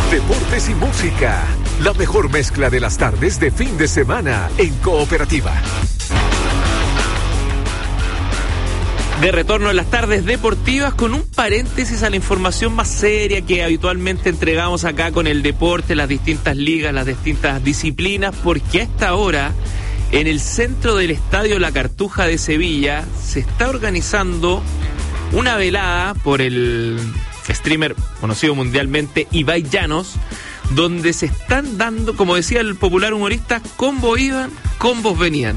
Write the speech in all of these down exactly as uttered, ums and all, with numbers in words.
deportes y música. La mejor mezcla de las tardes de fin de semana en Cooperativa. De retorno en las tardes deportivas con un paréntesis a la información más seria que habitualmente entregamos acá con el deporte, las distintas ligas, las distintas disciplinas, porque a esta hora en el centro del Estadio La Cartuja de Sevilla se está organizando una velada por el streamer conocido mundialmente Ibai Llanos, donde se están dando, como decía el popular humorista, combo iban, combos venían.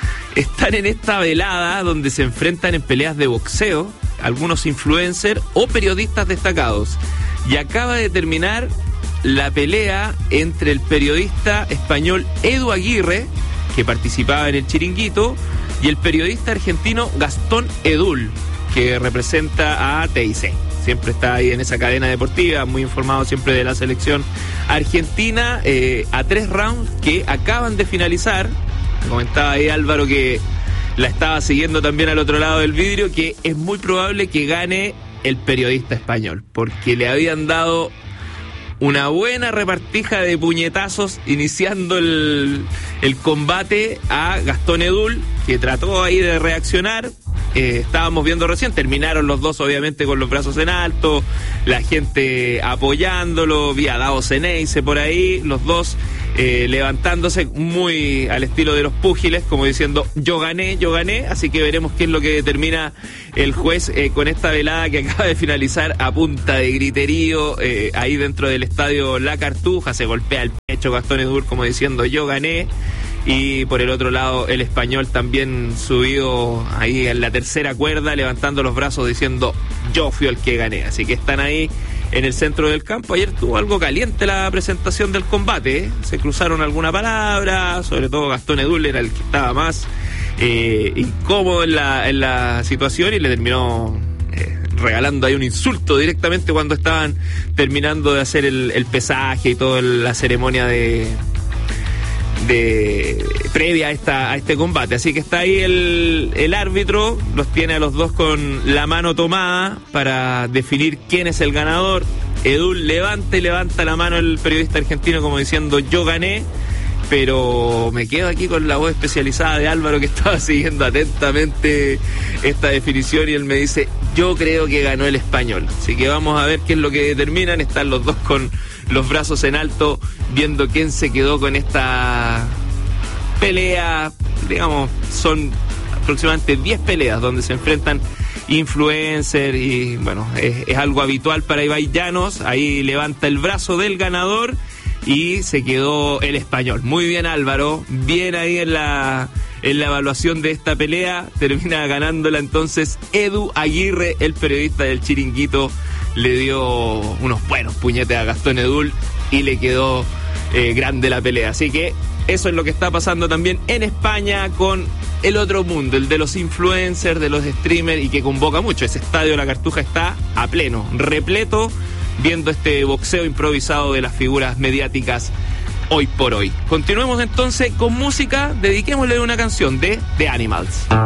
Están en esta velada donde se enfrentan en peleas de boxeo algunos influencers o periodistas destacados. Y acaba de terminar la pelea entre el periodista español Edu Aguirre, que participaba en el Chiringuito, y el periodista argentino Gastón Edul, que representa a T I C. Siempre está ahí en esa cadena deportiva, muy informado siempre de la selección argentina, eh, a tres rounds que acaban de finalizar. Comentaba ahí Álvaro, que la estaba siguiendo también al otro lado del vidrio, que es muy probable que gane el periodista español, porque le habían dado una buena repartija de puñetazos iniciando el, el combate a Gastón Edul, que trató ahí de reaccionar. Eh, estábamos viendo recién, terminaron los dos obviamente con los brazos en alto, la gente apoyándolo, vía Dao Ceneice por ahí, los dos eh, levantándose muy al estilo de los púgiles, como diciendo yo gané, yo gané, así que veremos qué es lo que determina el juez eh, con esta velada que acaba de finalizar a punta de griterío eh, ahí dentro del estadio La Cartuja. Se golpea el pecho Gastón Edul como diciendo yo gané. Y por el otro lado el español también subido ahí en la tercera cuerda, levantando los brazos diciendo yo fui el que gané. Así que están ahí en el centro del campo. Ayer estuvo algo caliente la presentación del combate, ¿eh? Se cruzaron alguna palabra, sobre todo Gastón Edul era el que estaba más eh, incómodo en la, en la situación y le terminó eh, regalando ahí un insulto directamente cuando estaban terminando de hacer el, el pesaje y toda la ceremonia de... de previa a esta a este combate. Así que está ahí el, el árbitro, los tiene a los dos con la mano tomada para definir quién es el ganador. Edul levanta y levanta la mano el periodista argentino como diciendo yo gané, pero me quedo aquí con la voz especializada de Álvaro, que estaba siguiendo atentamente esta definición, y él me dice yo creo que ganó el español. Así que vamos a ver qué es lo que determinan. Están los dos con los brazos en alto viendo quién se quedó con esta pelea. Digamos, son aproximadamente diez peleas donde se enfrentan influencers y bueno, es, es algo habitual para Ibai Llanos. Ahí levanta el brazo del ganador y se quedó el español. Muy bien Álvaro, bien ahí en la en la evaluación de esta pelea. Termina ganándola entonces Edu Aguirre, el periodista del Chiringuito. Le dio unos buenos puñetes a Gastón Edul y le quedó eh, grande la pelea. Así que eso es lo que está pasando también en España con el otro mundo, el de los influencers, de los streamers, y que convoca mucho. Ese estadio La Cartuja está a pleno, repleto, viendo este boxeo improvisado de las figuras mediáticas hoy por hoy. Continuemos entonces con música, dediquémosle una canción de The Animals.